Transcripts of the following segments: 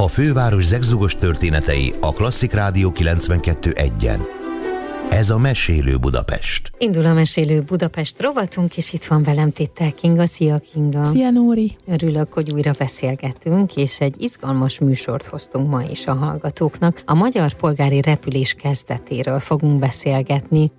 A főváros zegzugos történetei a Klasszik Rádió 92.1-en. Ez a Mesélő Budapest. Indul a Mesélő Budapest rovatunk, és itt van velem Tétel Kinga. Szia, Kinga! Szia, Nóri! Örülök, hogy újra beszélgetünk, és egy izgalmas műsort hoztunk ma is a hallgatóknak. A magyar polgári repülés kezdetéről fogunk beszélgetni.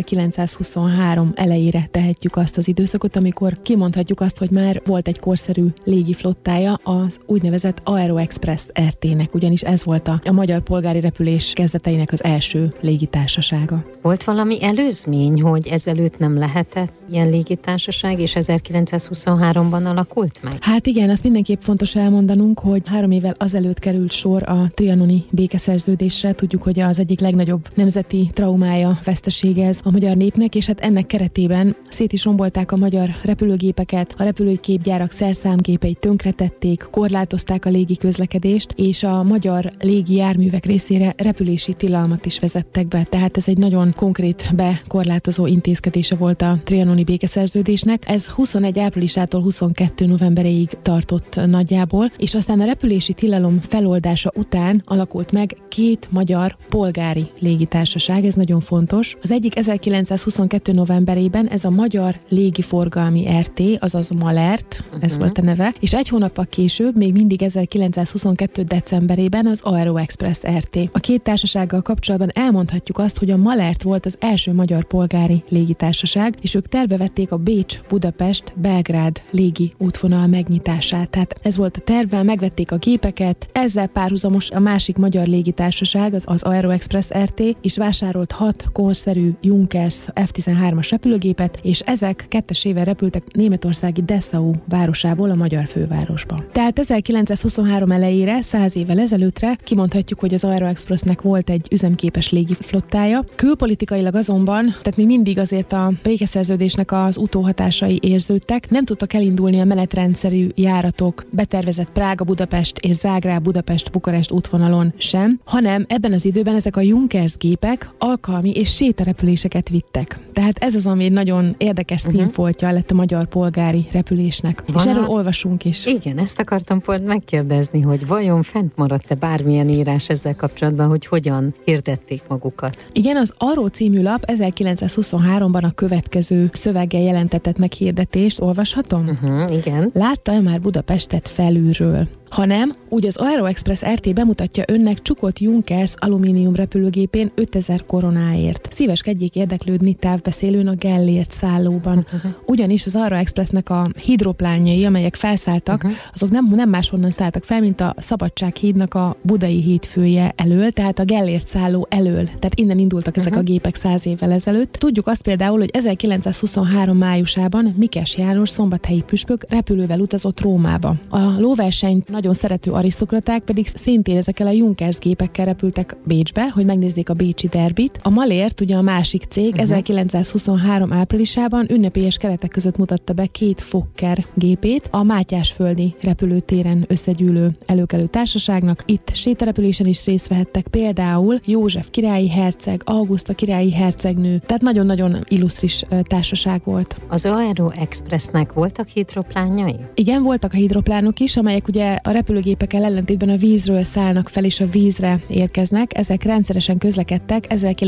1923 elejére tehetjük azt az időszakot, amikor kimondhatjuk azt, hogy már volt egy korszerű légiflottája, az úgynevezett Aero-Express RT-nek, ugyanis ez volt a magyar polgári repülés kezdeteinek az első légitársasága. Volt valami előzmény, hogy ezelőtt nem lehetett ilyen légitársaság, és 1923-ban alakult meg? Hát igen, azt mindenképp fontos elmondanunk, hogy 3 évvel azelőtt került sor a trianoni békeszerződésre. Tudjuk, hogy az egyik legnagyobb nemzeti traumája, vesztesége ez a magyar népnek, és hát ennek keretében szét is rombolták a magyar repülőgépeket, a repülői képgyárak szerszámgépeit tönkretették, korlátozták a légi közlekedést, és a magyar légi járművek részére repülési tilalmat is vezettek be. Tehát ez egy nagyon konkrét bekorlátozó intézkedése volt a trianoni békeszerződésnek. Ez 21 áprilisától 22 novemberéig tartott nagyjából, és aztán a repülési tilalom feloldása után alakult meg 2 magyar polgári légitársaság, ez nagyon fontos. Az egyik 1922 novemberében ez a Magyar Légiforgalmi RT, azaz Malert, ez volt a neve, és 1 hónappal később, még mindig 1922 decemberében az Aero-Express RT. A 2 társasággal kapcsolatban elmondhatjuk azt, hogy a Malert volt az első magyar polgári légitársaság, és ők tervevették a Bécs-Budapest-Belgrád légi útvonal megnyitását. Tehát ez volt a tervben, megvették a gépeket, ezzel párhuzamos a másik magyar légitársaság, az Aero-Express RT, és vásárolt 6 korszerű Junkers F-13-as repülőgépet, és ezek 2-ével repültek németországi Dessau városából a magyar fővárosba. Tehát 1923 elejére, 100 évvel ezelőttre kimondhatjuk, hogy az Aero-Expressnek volt egy üzemképes légiflottája. Külpolitikailag azonban, tehát még mindig azért a békeszerződésnek az utóhatásai érződtek, nem tudtak elindulni a menetrendszerű járatok, betervezett Prága-Budapest és Zágráb-Budapest-Bukarest útvonalon sem, hanem ebben az időben ezek a Junkers gépek alkalmi és sétarepüléseket vittek. Tehát ez az, ami egy nagyon érdekes színfoltja lett a magyar polgári repülésnek. És erről olvasunk is. Igen, ezt akartam pont megkérdezni, hogy vajon fent maradt-e bármilyen írás ezzel kapcsolatban, hogy hogyan hirdették magukat? Igen, az Aró című lap 1923-ban a következő szöveggel jelentetett meg hirdetést. Olvashatom? Igen. Látta-e már Budapestet felülről? Ha nem, úgy az Aero-Express RT bemutatja önnek csukott Junkers alumínium repülőgépén 5000 koronáért. Szíveskedjék érdeklődni távbeszélőn a Gellért szállóban. Ugyanis az Aero-Expressnek a hidroplánjai, amelyek felszálltak, azok nem máshonnan szálltak fel, mint a Szabadsághídnak a Budai hídfője elől, tehát a Gellért szálló elől. Tehát innen indultak ezek a gépek 100 évvel ezelőtt. Tudjuk azt például, hogy 1923 májusában Mikes János szombathelyi püspök repülővel utazott Rómába. A lóversenyt nagyon szerető arisztokraták pedig szintén ezekkel a Junkers gépekkel repültek Bécsbe, hogy megnézzék a bécsi derbit. A Malért, ugye a másik cég, 1923 áprilisában ünnepélyes keretek között mutatta be 2 Fokker gépét a Mátyásföldi repülőtéren összegyűlő előkelő társaságnak. Itt sétarepülésen is részt vehettek például József királyi herceg, Auguszta királyi hercegnő, tehát nagyon-nagyon illusztris társaság volt. Az Aero-Expressnek voltak hidroplánjai? Igen, voltak a hidroplánok is, amelyek ugye a repülőgépekkel ellentétben a vízről szállnak fel és a vízre érkeznek. Ezek rendszeresen közlekedtek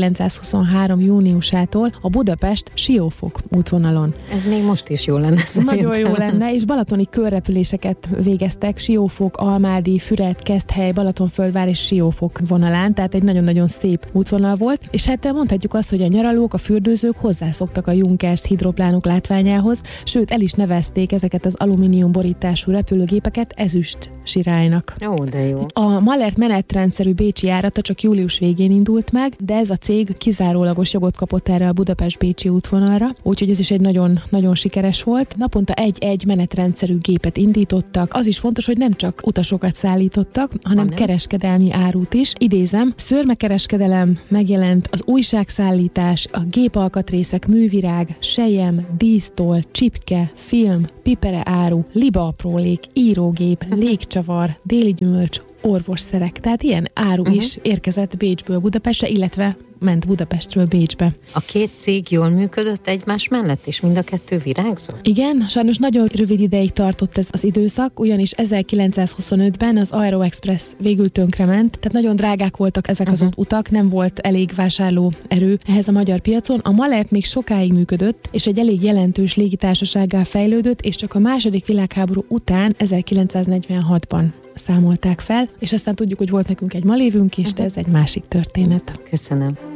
1923. júniusától a Budapest-Siófok útvonalon. Ez még most is jó lenne szerintem. Nagyon jó lenne, és balatoni körrepüléseket végeztek Siófok, Almádi, Füred, Keszthely, Balatonföldvár és Siófok vonalán, tehát egy nagyon-nagyon szép útvonal volt, és hát mondhatjuk azt, hogy a nyaralók, a fürdőzők hozzászoktak a Junkers hidroplánok látványához, sőt el is nevezték ezeket az alumínium borítású repülőgépeket ezüst sirálynak. Ó, de jó. A Malert menetrendszerű bécsi járata csak július végén indult meg, de ez a cég kizárólagos jogot kapott erre a Budapest-Bécsi útvonalra, úgyhogy ez is egy nagyon sikeres volt. Naponta egy menetrendszerű gépet indítottak. Az is fontos, hogy nem csak utasokat szállítottak, hanem kereskedelmi árut is. Idézem, szőrmekereskedelem, megjelent az újságszállítás, a gépalkatrészek, művirág, selyem, dísztól, csipke, film, pipere áru, libaaprólék, írógép, légcsavar, déli gyümölcs, orvosszerek. Tehát ilyen áru is érkezett Bécsből Budapestre, illetve ment Budapestről Bécsbe. A két cég jól működött egymás mellett, és mind a kettő virágzott? Igen, sajnos nagyon rövid ideig tartott ez az időszak, ugyanis 1925-ben az Aero Express végül tönkrement, tehát nagyon drágák voltak ezek az utak, nem volt elég vásárló erő ehhez a magyar piacon. A Malert még sokáig működött, és egy elég jelentős légitársasággá fejlődött, és csak a második világháború után 1946-ban számolták fel, és aztán tudjuk, hogy volt nekünk egy Malévünk is, de ez egy másik történet. Köszönöm.